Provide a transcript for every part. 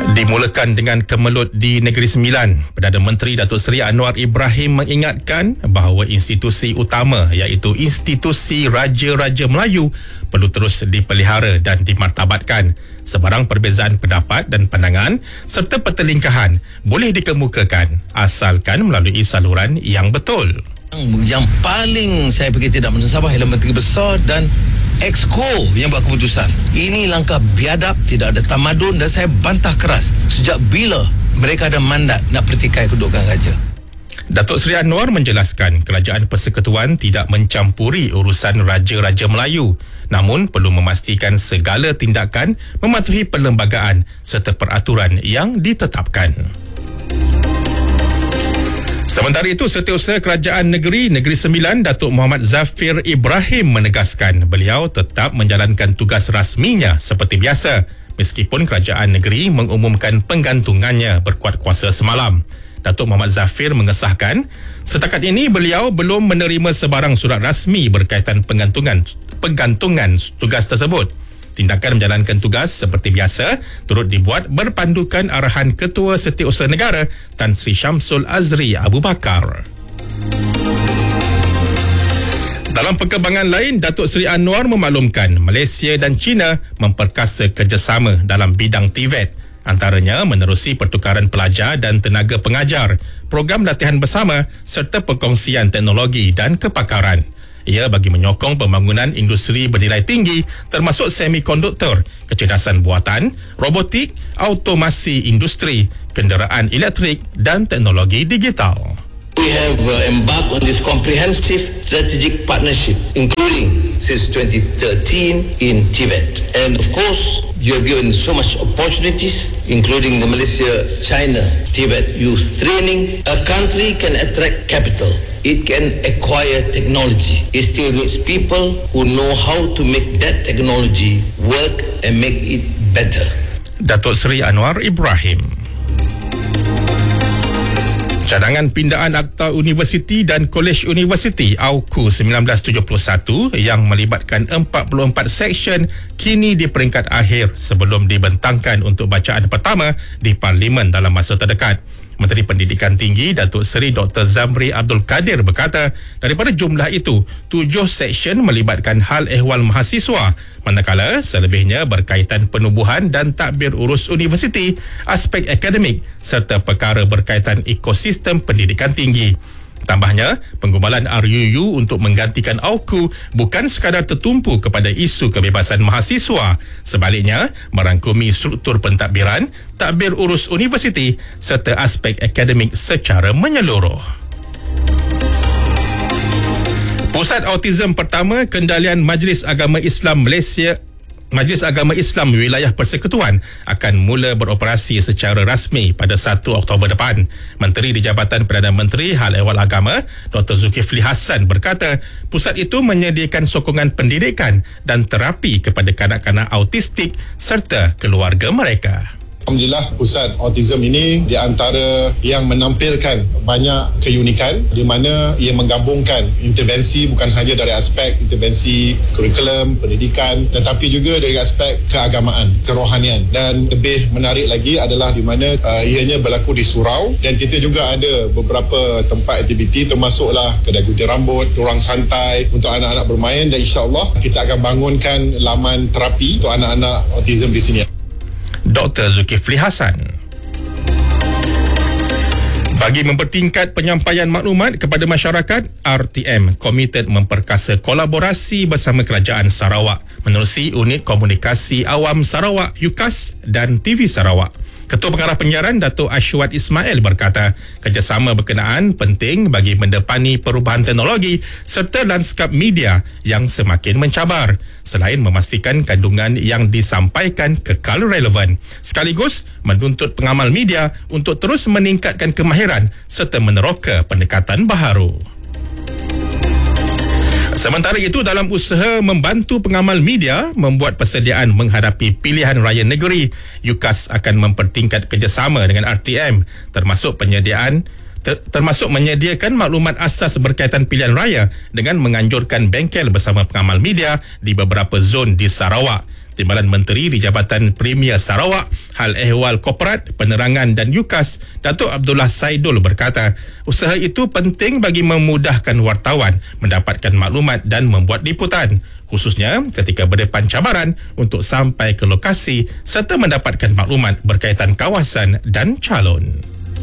Dimulakan dengan kemelut di Negeri Sembilan, Perdana Menteri Datuk Seri Anwar Ibrahim mengingatkan bahawa institusi utama iaitu institusi Raja-Raja Melayu perlu terus dipelihara dan dimartabatkan. Sebarang perbezaan pendapat dan pandangan serta pertelingkahan boleh dikemukakan asalkan melalui saluran yang betul. Yang paling saya fikir tidak mensabah ialah Menteri Besar dan Exco yang buat keputusan. Ini langkah biadab, tidak ada tamadun, dan saya bantah keras. Sejak bila mereka ada mandat nak pertikai kedudukan raja? Datuk Seri Anwar menjelaskan Kerajaan Persekutuan tidak mencampuri urusan Raja-Raja Melayu, namun perlu memastikan segala tindakan mematuhi perlembagaan serta peraturan yang ditetapkan. Sementara itu, Setiausaha Kerajaan Negeri Sembilan Datuk Muhammad Zafir Ibrahim menegaskan beliau tetap menjalankan tugas rasminya seperti biasa meskipun Kerajaan Negeri mengumumkan penggantungannya berkuat kuasa semalam. Datuk Muhammad Zafir mengesahkan setakat ini beliau belum menerima sebarang surat rasmi berkaitan penggantungan tugas tersebut. Tindakan menjalankan tugas seperti biasa turut dibuat berpandukan arahan Ketua Setiausaha Negara Tan Sri Syamsul Azri Abu Bakar. Dalam perkembangan lain, Datuk Seri Anwar memaklumkan Malaysia dan China memperkasa kerjasama dalam bidang TVET, antaranya menerusi pertukaran pelajar dan tenaga pengajar, program latihan bersama serta perkongsian teknologi dan kepakaran. Ia bagi menyokong pembangunan industri bernilai tinggi termasuk semikonduktor, kecerdasan buatan, robotik, automasi industri, kenderaan elektrik dan teknologi digital. We have embarked on this comprehensive strategic partnership, including since 2013 in Tibet. And of course, you have given so much opportunities, including the Malaysia-China-Tibet youth training. A country can attract capital. It can acquire technology. It still needs people who know how to make that technology work and make it better. Datuk Seri Anwar Ibrahim. Cadangan pindaan Akta Universiti dan Kolej Universiti AUKU 1971 yang melibatkan 44 seksyen kini di peringkat akhir sebelum dibentangkan untuk bacaan pertama di Parlimen dalam masa terdekat. Menteri Pendidikan Tinggi Datuk Seri Dr. Zamri Abdul Kadir berkata, daripada jumlah itu, 7 seksyen melibatkan hal ehwal mahasiswa, manakala selebihnya berkaitan penubuhan dan tadbir urus universiti, aspek akademik serta perkara berkaitan ekosistem pendidikan tinggi. Tambahnya, penggubalan RUU untuk menggantikan AUKU bukan sekadar tertumpu kepada isu kebebasan mahasiswa. Sebaliknya, merangkumi struktur pentadbiran, tadbir urus universiti serta aspek akademik secara menyeluruh. Pusat Autism Pertama Kendalian Majlis Agama Islam Malaysia Majlis Agama Islam Wilayah Persekutuan akan mula beroperasi secara rasmi pada 1 Oktober depan. Menteri di Jabatan Perdana Menteri Hal Ehwal Agama, Dr. Zulkifli Hassan berkata, pusat itu menyediakan sokongan pendidikan dan terapi kepada kanak-kanak autistik serta keluarga mereka. Alhamdulillah, pusat autism ini di antara yang menampilkan banyak keunikan di mana ia menggabungkan intervensi bukan sahaja dari aspek intervensi kurikulum, pendidikan, tetapi juga dari aspek keagamaan, kerohanian. Dan lebih menarik lagi adalah di mana ianya berlaku di surau, dan kita juga ada beberapa tempat aktiviti termasuklah kedai gunting rambut, ruang santai untuk anak-anak bermain, dan insya-Allah kita akan bangunkan laman terapi untuk anak-anak autism di sini. Dr. Zulkifli Hassan. Bagi mempertingkat penyampaian maklumat kepada masyarakat, RTM komited memperkasa kolaborasi bersama Kerajaan Sarawak menerusi Unit Komunikasi Awam Sarawak UKAS dan TV Sarawak. Ketua Pengarah Penyiaran Datuk Ashwat Ismail berkata, kerjasama berkenaan penting bagi mendepani perubahan teknologi serta lanskap media yang semakin mencabar, selain memastikan kandungan yang disampaikan kekal relevan, sekaligus menuntut pengamal media untuk terus meningkatkan kemahiran serta meneroka pendekatan baharu. Sementara itu, dalam usaha membantu pengamal media membuat persediaan menghadapi pilihan raya negeri, UKAS akan mempertingkat kerjasama dengan RTM termasuk menyediakan maklumat asas berkaitan pilihan raya dengan menganjurkan bengkel bersama pengamal media di beberapa zon di Sarawak. Timbalan Menteri di Jabatan Premier Sarawak, Hal Ehwal Korporat, Penerangan dan UKAS, Datuk Abdullah Saidul berkata, usaha itu penting bagi memudahkan wartawan mendapatkan maklumat dan membuat liputan, khususnya ketika berdepan cabaran untuk sampai ke lokasi serta mendapatkan maklumat berkaitan kawasan dan calon.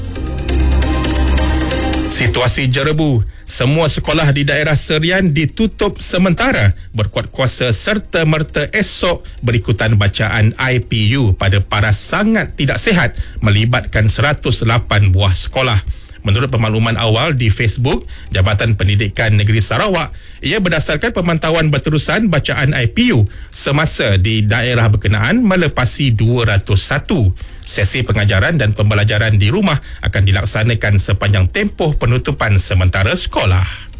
Situasi jerebu. Semua sekolah di daerah Serian ditutup sementara berkuat kuasa serta merta esok berikutan bacaan IPU pada paras sangat tidak sihat melibatkan 108 buah sekolah. Menurut pemakluman awal di Facebook Jabatan Pendidikan Negeri Sarawak, ia berdasarkan pemantauan berterusan bacaan IPU semasa di daerah berkenaan melepasi 201. Sesi pengajaran dan pembelajaran di rumah akan dilaksanakan sepanjang tempoh penutupan sementara sekolah.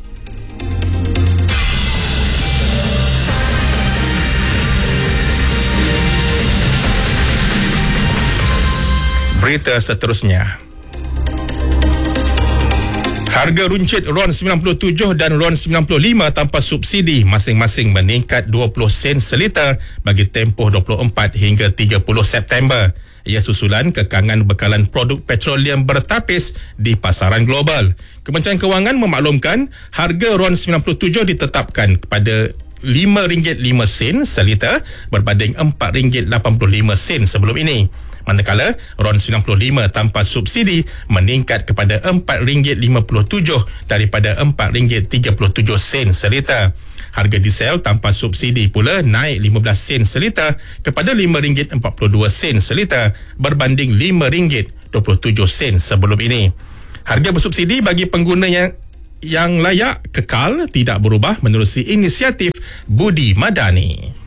Berita seterusnya. Harga runcit RON 97 dan RON 95 tanpa subsidi masing-masing meningkat 20 sen seliter bagi tempoh 24 hingga 30 September. Ia susulan kekangan bekalan produk petroleum bertapis di pasaran global. Kementerian Kewangan memaklumkan harga RON 97 ditetapkan kepada RM5.05 seliter berbanding RM4.85 sebelum ini. Manakala RON 95 tanpa subsidi meningkat kepada RM4.57 daripada RM4.37 seliter. Harga diesel tanpa subsidi pula naik 15 sen seliter kepada RM5.42 seliter berbanding RM5.27 sebelum ini. Harga bersubsidi bagi pengguna yang layak kekal tidak berubah menerusi inisiatif Budi Madani.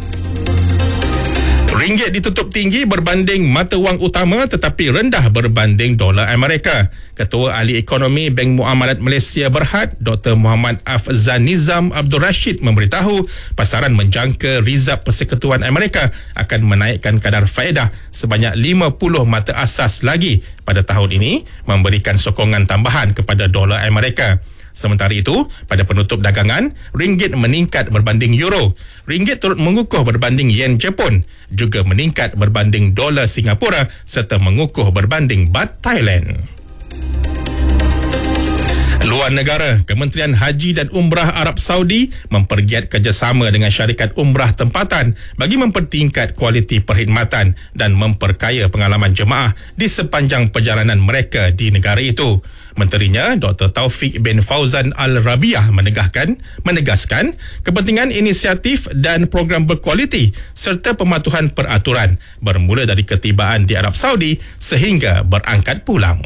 Ringgit ditutup tinggi berbanding mata wang utama tetapi rendah berbanding dolar Amerika. Ketua Ahli Ekonomi Bank Muamalat Malaysia Berhad, Dr. Muhammad Afzan Nizam Abdul Rashid memberitahu pasaran menjangka Rizab Persekutuan Amerika akan menaikkan kadar faedah sebanyak 50 mata asas lagi pada tahun ini, memberikan sokongan tambahan kepada dolar Amerika. Sementara itu, pada penutup dagangan, ringgit meningkat berbanding euro. Ringgit turut mengukuh berbanding yen Jepun, juga meningkat berbanding dolar Singapura serta mengukuh berbanding baht Thailand. Luar negara, Kementerian Haji dan Umrah Arab Saudi mempergiat kerjasama dengan syarikat umrah tempatan bagi mempertingkat kualiti perkhidmatan dan memperkaya pengalaman jemaah di sepanjang perjalanan mereka di negara itu. Menterinya, Dr. Taufik bin Fauzan Al-Rabiah menegaskan kepentingan inisiatif dan program berkualiti serta pematuhan peraturan bermula dari ketibaan di Arab Saudi sehingga berangkat pulang.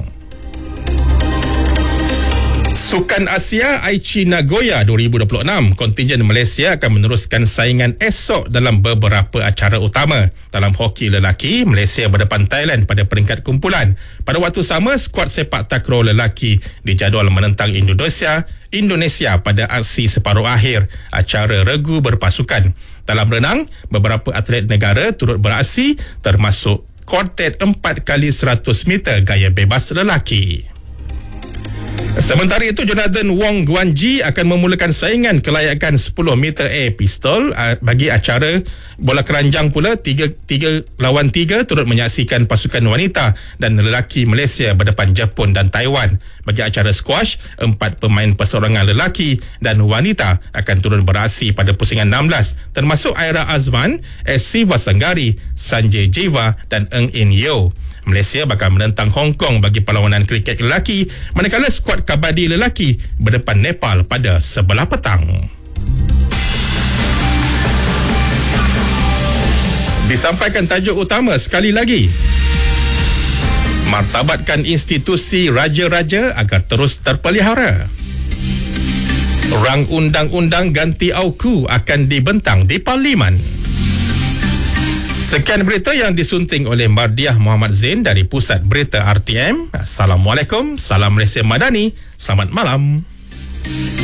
Sukan Asia Aichi Nagoya 2026, kontingen Malaysia akan meneruskan saingan esok dalam beberapa acara utama. Dalam hoki lelaki, Malaysia berdepan Thailand pada peringkat kumpulan. Pada waktu sama, skuad sepak takraw lelaki dijadual menentang Indonesia pada aksi separuh akhir acara regu berpasukan. Dalam renang, beberapa atlet negara turut beraksi termasuk kuartet 4x100 meter gaya bebas lelaki. Sementara itu, Jonathan Wong Guanji akan memulakan saingan kelayakan 10 meter air pistol bagi acara bola keranjang pula 3 lawan 3 turut menyaksikan pasukan wanita dan lelaki Malaysia berdepan Jepun dan Taiwan. Bagi acara squash, 4 pemain perseorangan lelaki dan wanita akan turun beraksi pada pusingan 16 termasuk Aira Azman, SC Vasanggari, Sanjay Jiva dan Eng In Yeo. Malaysia bakal menentang Hong Kong bagi perlawanan kriket lelaki, manakala skuad kabadi lelaki berdepan Nepal pada sebelah petang. Disampaikan tajuk utama sekali lagi. Martabatkan institusi raja-raja agar terus terpelihara. Rang undang-undang ganti AUKU akan dibentang di Parlimen. Sekian berita yang disunting oleh Mardiah Muhammad Zain dari Pusat Berita RTM. Assalamualaikum, salam Malaysia Madani. Selamat malam.